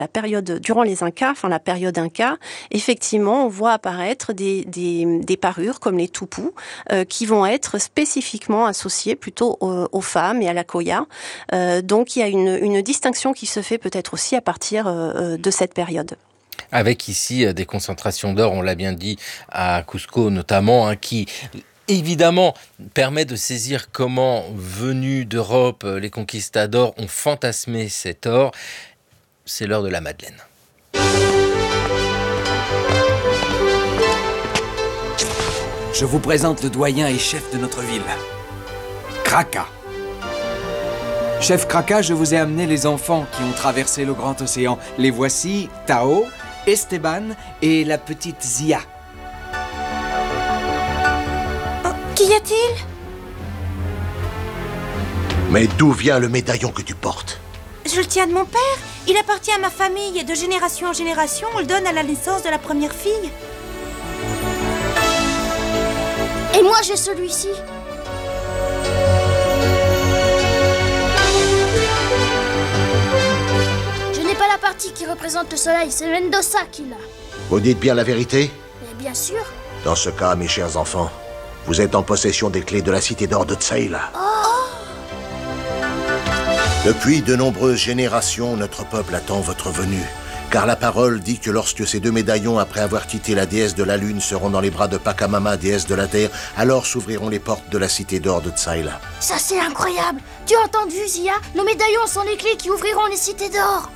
durant les Incas, la période Inca, effectivement, on voit apparaître des parures comme les tupus qui vont être spécifiquement associées plutôt aux femmes et à la colla. Donc, il y a une distinction qui se fait peut-être aussi à partir de cette période. Avec ici des concentrations d'or, on l'a bien dit, à Cusco notamment, qui évidemment permet de saisir comment, venus d'Europe, les conquistadors ont fantasmé cet or. C'est l'heure de la Madeleine. Je vous présente le doyen et chef de notre ville, Kraka. Chef Kraka, je vous ai amené les enfants qui ont traversé le grand océan. Les voici, Tao, Esteban et la petite Zia. Oh, qu'y a-t-il ? Mais d'où vient le médaillon que tu portes ? Je le tiens de mon père. Il appartient à ma famille et de génération en génération, on le donne à la naissance de la première fille. Et moi, j'ai celui-ci. Je n'ai pas la partie qui représente le soleil, c'est Mendoza qui l'a. Vous dites bien la vérité ? Mais bien sûr. Dans ce cas, mes chers enfants, vous êtes en possession des clés de la cité d'or de Tsaïla. Depuis de nombreuses générations, notre peuple attend votre venue. Car la parole dit que lorsque ces deux médaillons, après avoir quitté la déesse de la lune, seront dans les bras de Pachamama, déesse de la terre, alors s'ouvriront les portes de la cité d'or de Tsaïla. Ça, c'est incroyable. Tu as entendu, Zia ? Nos médaillons sont les clés qui ouvriront les cités d'or.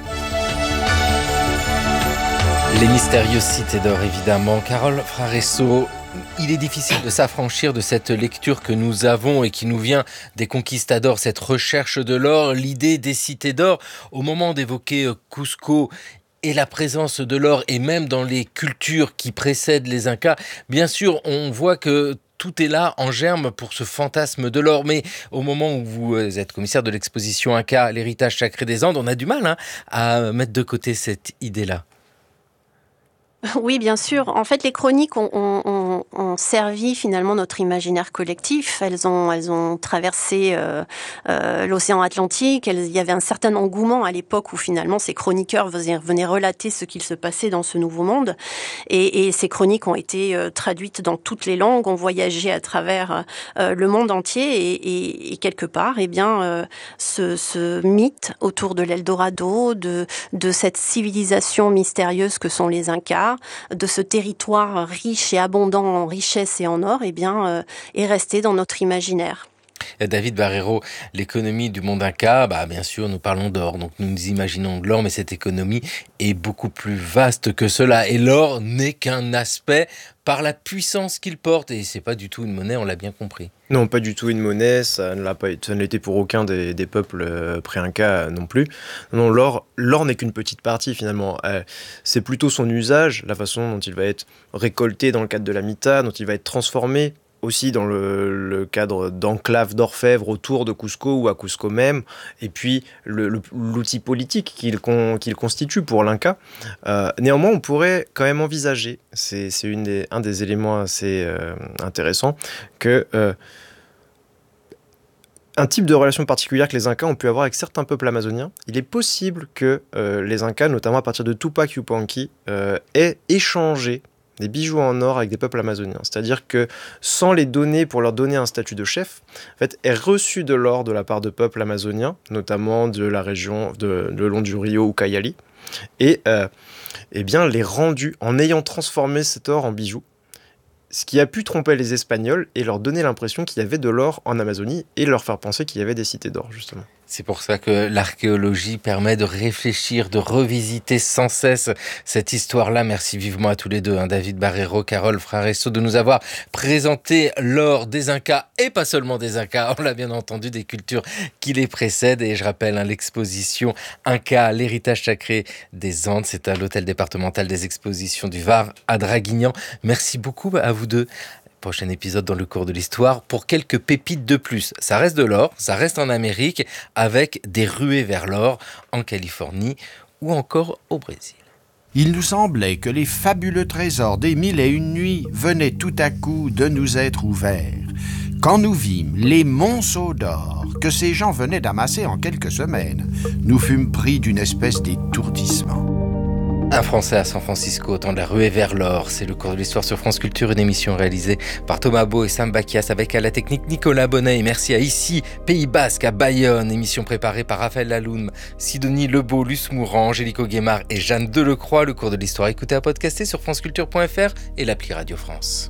Les mystérieuses cités d'or, évidemment. Carole Fraresso, il est difficile de s'affranchir de cette lecture que nous avons et qui nous vient des conquistadors, cette recherche de l'or, l'idée des cités d'or. Au moment d'évoquer Cusco et la présence de l'or, et même dans les cultures qui précèdent les Incas, bien sûr, on voit que tout est là en germe pour ce fantasme de l'or. Mais au moment où vous êtes commissaire de l'exposition Inca, l'héritage sacré des Andes, on a du mal à mettre de côté cette idée-là. Oui, bien sûr. En fait, les chroniques ont servi finalement notre imaginaire collectif. Elles ont traversé l'océan Atlantique. Il y avait un certain engouement à l'époque où finalement ces chroniqueurs venaient relater ce qu'il se passait dans ce nouveau monde. Et ces chroniques ont été traduites dans toutes les langues, ont voyagé à travers le monde entier. Et quelque part, ce mythe autour de l'Eldorado, de cette civilisation mystérieuse que sont les Incas, de ce territoire riche et abondant en richesse et en or, est resté dans notre imaginaire. David Barreiro, l'économie du monde Inca, bien sûr, nous parlons d'or, donc nous imaginons de l'or, mais cette économie est beaucoup plus vaste que cela. Et l'or n'est qu'un aspect par la puissance qu'il porte, et c'est pas du tout une monnaie, on l'a bien compris. Non, pas du tout une monnaie, ça ne l'était pour aucun des peuples pré-Inca non plus. Non, l'or n'est qu'une petite partie finalement. C'est plutôt son usage, la façon dont il va être récolté dans le cadre de la mita, dont il va être transformé aussi dans le cadre d'enclaves d'orfèvres autour de Cusco ou à Cusco même, et puis l'outil politique qu'il constitue pour l'Inca. Néanmoins, on pourrait quand même envisager, c'est un des éléments assez intéressants, que un type de relation particulière que les Incas ont pu avoir avec certains peuples amazoniens. Il est possible que les Incas, notamment à partir de Tupac Yupanqui, aient échangé des bijoux en or avec des peuples amazoniens. C'est-à-dire que sans les donner pour leur donner un statut de chef, en fait, aient reçu de l'or de la part de peuples amazoniens, notamment de la région le long du rio Ucayali, et bien les rendu en ayant transformé cet or en bijoux, ce qui a pu tromper les Espagnols et leur donner l'impression qu'il y avait de l'or en Amazonie et leur faire penser qu'il y avait des cités d'or, justement. C'est pour ça que l'archéologie permet de réfléchir, de revisiter sans cesse cette histoire-là. Merci vivement à tous les deux, David Barreiro, Carole Fraresso, de nous avoir présenté l'or des Incas, et pas seulement des Incas, on l'a bien entendu, des cultures qui les précèdent. Et je rappelle, l'exposition Inca, l'héritage sacré des Andes, c'est à l'hôtel départemental des expositions du Var à Draguignan. Merci beaucoup à vous deux. Prochain épisode dans le cours de l'histoire pour quelques pépites de plus. Ça reste de l'or, ça reste en Amérique, avec des ruées vers l'or en Californie ou encore au Brésil. Il nous semblait que les fabuleux trésors des 1001 nuits venaient tout à coup de nous être ouverts, quand nous vîmes les monceaux d'or que ces gens venaient d'amasser en quelques semaines. Nous fûmes pris d'une espèce d'étourdissement. Un Français à San Francisco, au temps de la ruée vers l'or. C'est le cours de l'histoire sur France Culture, une émission réalisée par Thomas Beau et Sam Bakias avec à la technique Nicolas Bonnet. Et merci à Ici, Pays Basque, à Bayonne. Émission préparée par Raphaël Laloum, Sidonie Lebeau, Luce Mourant, Angélique Guémard et Jeanne Delecroix. Le cours de l'histoire écouté à podcaster sur franceculture.fr et l'appli Radio France.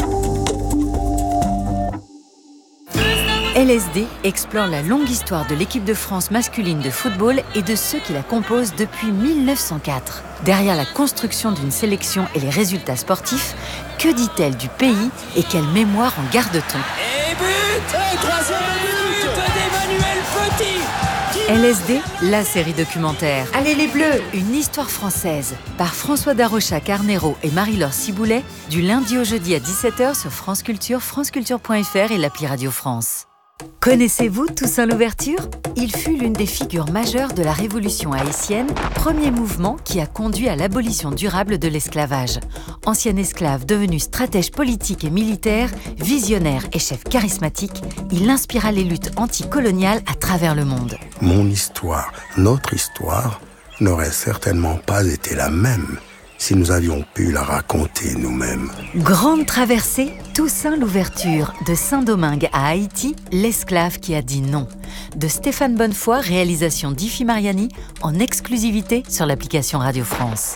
LSD explore la longue histoire de l'équipe de France masculine de football et de ceux qui la composent depuis 1904. Derrière la construction d'une sélection et les résultats sportifs, que dit-elle du pays et quelle mémoire en garde-t-on ? Et but ! Troisième but d'Emmanuel Petit ! LSD, la série documentaire. Allez les Bleus! Une histoire française, par François Darocha-Carnero et Marie-Laure Ciboulet, du lundi au jeudi à 17h sur France Culture, franceculture.fr et l'appli Radio France. Connaissez-vous Toussaint Louverture ? Il fut l'une des figures majeures de la Révolution haïtienne, premier mouvement qui a conduit à l'abolition durable de l'esclavage. Ancien esclave devenu stratège politique et militaire, visionnaire et chef charismatique, il inspira les luttes anticoloniales à travers le monde. Mon histoire, notre histoire, n'aurait certainement pas été la même si nous avions pu la raconter nous-mêmes. Grande traversée, Toussaint Louverture, de Saint-Domingue à Haïti, l'esclave qui a dit non. De Stéphane Bonnefoy, réalisation d'Ifi Mariani, en exclusivité sur l'application Radio France.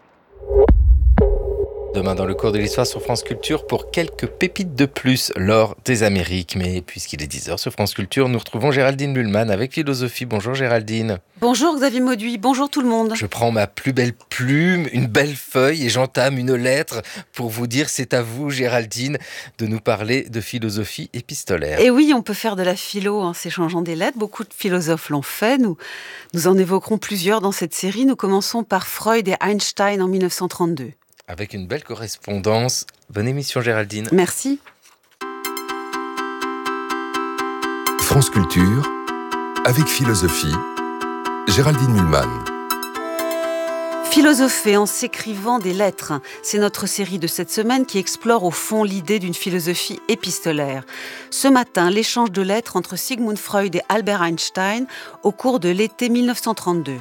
Demain dans le cours de l'histoire sur France Culture pour quelques pépites de plus lors des Amériques. Mais puisqu'il est 10h sur France Culture, nous retrouvons Géraldine Mühlmann avec Philosophie. Bonjour Géraldine. Bonjour Xavier Mauduit, bonjour tout le monde. Je prends ma plus belle plume, une belle feuille et j'entame une lettre pour vous dire c'est à vous Géraldine de nous parler de philosophie épistolaire. Et oui, on peut faire de la philo en s'échangeant des lettres, beaucoup de philosophes l'ont fait, nous en évoquerons plusieurs dans cette série. Nous commençons par Freud et Einstein en 1932. Avec une belle correspondance. Bonne émission Géraldine. Merci. France Culture, avec Philosophie, Géraldine Mühlmann. Philosopher en s'écrivant des lettres, c'est notre série de cette semaine qui explore au fond l'idée d'une philosophie épistolaire. Ce matin, l'échange de lettres entre Sigmund Freud et Albert Einstein au cours de l'été 1932.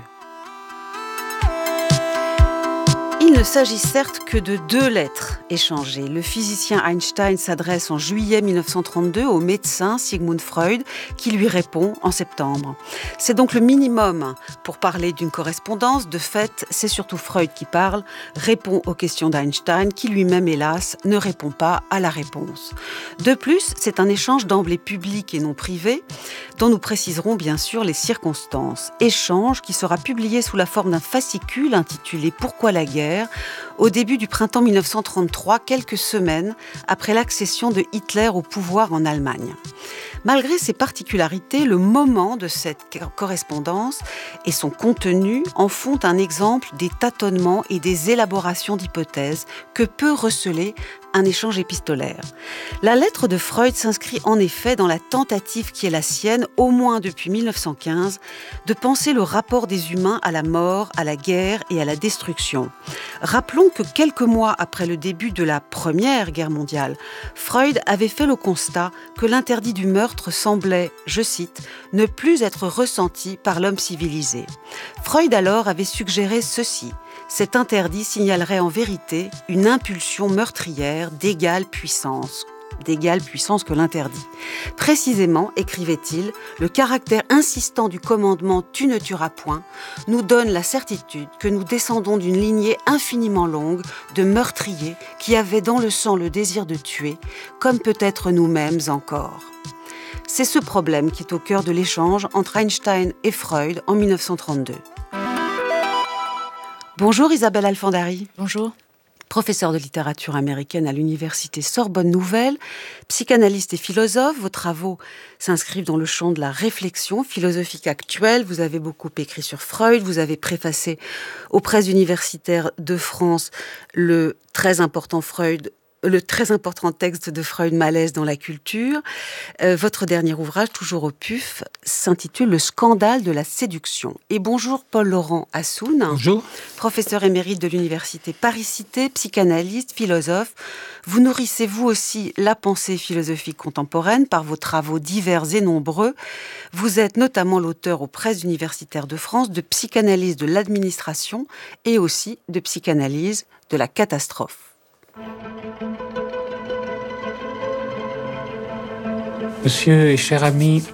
Il ne s'agit certes que de 2 lettres échangées. Le physicien Einstein s'adresse en juillet 1932 au médecin Sigmund Freud qui lui répond en septembre. C'est donc le minimum pour parler d'une correspondance. De fait, c'est surtout Freud qui parle, répond aux questions d'Einstein qui lui-même, hélas, ne répond pas à la réponse. De plus, c'est un échange d'emblée public et non privé dont nous préciserons bien sûr les circonstances. Échange qui sera publié sous la forme d'un fascicule intitulé « Pourquoi la guerre ?» au début du printemps 1933, quelques semaines après l'accession de Hitler au pouvoir en Allemagne. Malgré ces particularités, le moment de cette correspondance et son contenu en font un exemple des tâtonnements et des élaborations d'hypothèses que peut receler un échange épistolaire. La lettre de Freud s'inscrit en effet dans la tentative qui est la sienne, au moins depuis 1915, de penser le rapport des humains à la mort, à la guerre et à la destruction. Rappelons que quelques mois après le début de la Première Guerre mondiale, Freud avait fait le constat que l'interdit du meurtre semblait, je cite, ne plus être ressenti par l'homme civilisé. Freud alors avait suggéré ceci: cet interdit signalerait en vérité une impulsion meurtrière d'égale puissance que l'interdit. Précisément, écrivait-il, le caractère insistant du commandement « tu ne tueras point » nous donne la certitude que nous descendons d'une lignée infiniment longue de meurtriers qui avaient dans le sang le désir de tuer, comme peut-être nous-mêmes encore. C'est ce problème qui est au cœur de l'échange entre Einstein et Freud en 1932. Bonjour Isabelle Alfandari. Bonjour. Professeure de littérature américaine à l'université Sorbonne Nouvelle, psychanalyste et philosophe, vos travaux s'inscrivent dans le champ de la réflexion philosophique actuelle. Vous avez beaucoup écrit sur Freud, vous avez préfacé aux presses universitaires de France le très important Freud le très important texte de Freud, Malaise dans la culture. Votre dernier ouvrage, toujours au PUF, s'intitule Le scandale de la séduction. Et bonjour Paul-Laurent Assoun. Bonjour. Professeur émérite de l'université Paris-Cité, psychanalyste, philosophe. Vous nourrissez vous aussi la pensée philosophique contemporaine par vos travaux divers et nombreux. Vous êtes notamment l'auteur aux presses universitaires de France de psychanalyse de l'administration et aussi de psychanalyse de la catastrophe. Monsieur et cher ami,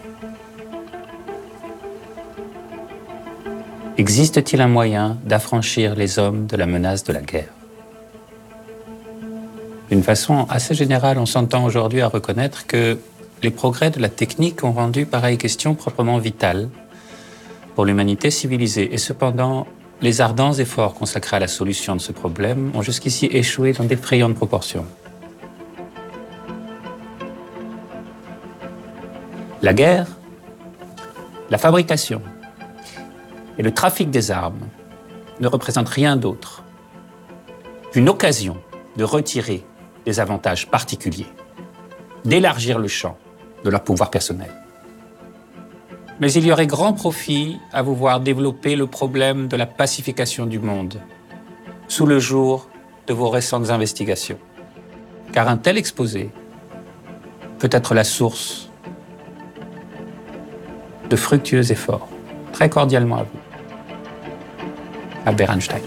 existe-t-il un moyen d'affranchir les hommes de la menace de la guerre ? D'une façon assez générale, on s'entend aujourd'hui à reconnaître que les progrès de la technique ont rendu pareille question proprement vitale pour l'humanité civilisée. Et cependant, les ardents efforts consacrés à la solution de ce problème ont jusqu'ici échoué dans d'effrayantes proportions. La guerre, la fabrication et le trafic des armes ne représentent rien d'autre qu'une occasion de retirer des avantages particuliers, d'élargir le champ de leur pouvoir personnel. Mais il y aurait grand profit à vous voir développer le problème de la pacification du monde sous le jour de vos récentes investigations. Car un tel exposé peut être la source de fructueux efforts. Très cordialement à vous. Albert Einstein.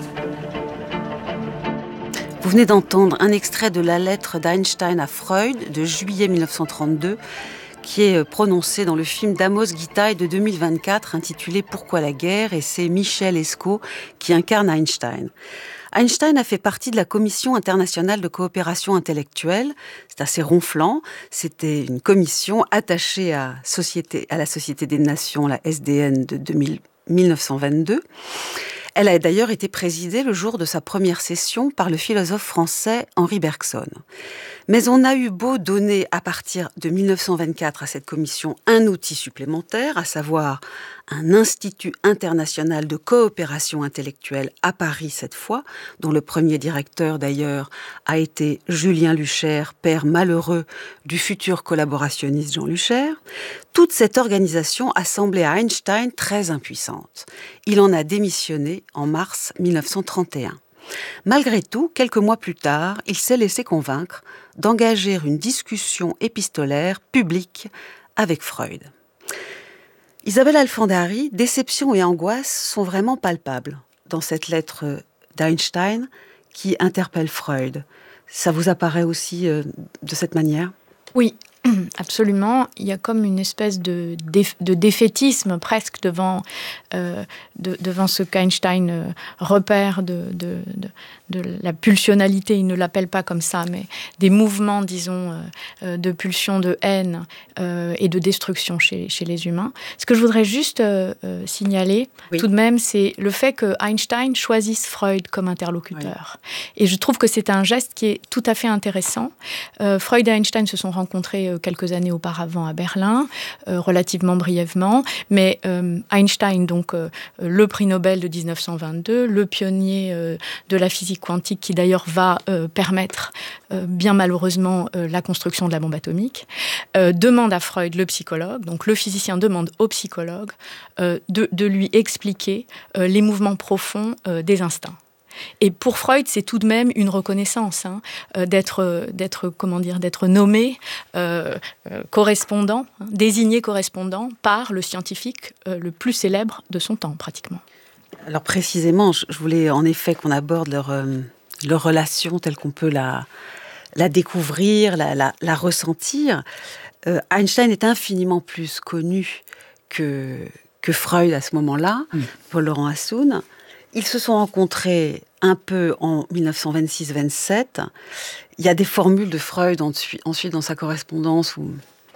Vous venez d'entendre un extrait de la lettre d'Einstein à Freud de juillet 1932 qui est prononcé dans le film d'Amos Gitaï de 2024 intitulé « Pourquoi la guerre ?» et c'est Michel Escaut qui incarne Einstein. Einstein a fait partie de la Commission internationale de coopération intellectuelle. C'est assez ronflant. C'était une commission attachée à la Société des Nations, la SDN de 1922. Elle a d'ailleurs été présidée le jour de sa première session par le philosophe français Henri Bergson. Mais on a eu beau donner à partir de 1924 à cette commission un outil supplémentaire, à savoir un institut international de coopération intellectuelle à Paris cette fois, dont le premier directeur d'ailleurs a été Julien Luchaire, père malheureux du futur collaborationniste Jean Luchaire. Toute cette organisation a semblé à Einstein très impuissante. Il en a démissionné en mars 1931. Malgré tout, quelques mois plus tard, il s'est laissé convaincre d'engager une discussion épistolaire publique avec Freud. Isabelle Alfandari, déception et angoisse sont vraiment palpables dans cette lettre d'Einstein qui interpelle Freud. Ça vous apparaît aussi de cette manière ? Oui, absolument. Il y a comme une espèce de défaitisme presque devant ce qu'Einstein repère de la pulsionalité, il ne l'appelle pas comme ça, mais des mouvements, disons, de pulsion, de haine et de destruction chez les humains. Ce que je voudrais juste signaler, tout de même, c'est le fait que Einstein choisisse Freud comme interlocuteur. Oui. Et je trouve que c'est un geste qui est tout à fait intéressant. Freud et Einstein se sont rencontrés quelques années auparavant à Berlin, relativement brièvement, mais Einstein, donc le prix Nobel de 1922, le pionnier de la physique quantique qui d'ailleurs va permettre, bien malheureusement, la construction de la bombe atomique, demande à Freud, le psychologue, donc le physicien demande au psychologue de lui expliquer les mouvements profonds des instincts. Et pour Freud, c'est tout de même une reconnaissance d'être nommé correspondant, désigné correspondant par le scientifique le plus célèbre de son temps, pratiquement. Alors précisément, je voulais en effet qu'on aborde leur relation telle qu'on peut la découvrir, la ressentir. Einstein est infiniment plus connu que Freud à ce moment-là, Paul-Laurent Assoun. Ils se sont rencontrés un peu en 1926-27. Il y a des formules de Freud ensuite dans sa correspondance où,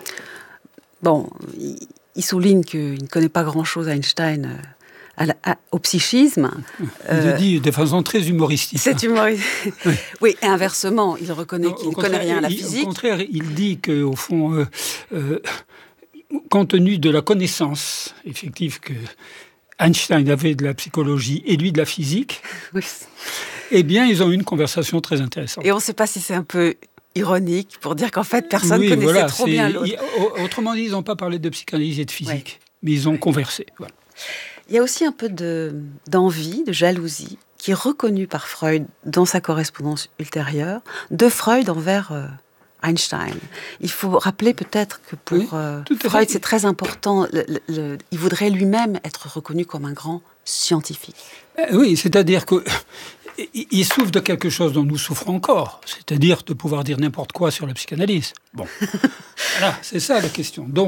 il souligne qu'il ne connaît pas grand-chose Einstein au psychisme. Il le dit de façon très humoristique. C'est humoristique. Oui, et inversement, il reconnaît qu'il ne connaît rien à la physique. Au contraire, il dit qu'au fond, compte tenu de la connaissance effective que Einstein avait de la psychologie et lui de la physique, eh bien, ils ont eu une conversation très intéressante. Et on ne sait pas si c'est un peu ironique pour dire qu'en fait, personne ne connaissait trop bien l'autre. Autrement dit, ils n'ont pas parlé de psychanalyse et de physique, mais ils ont conversé. Voilà. Il y a aussi un peu d'envie, de jalousie, qui est reconnue par Freud dans sa correspondance ultérieure, de Freud envers Einstein. Il faut rappeler peut-être que pour Freud, c'est très important. Il voudrait lui-même être reconnu comme un grand scientifique. Oui, c'est-à-dire qu'il souffre de quelque chose dont nous souffrons encore, c'est-à-dire de pouvoir dire n'importe quoi sur la psychanalyse. Bon, voilà, c'est ça la question. Donc,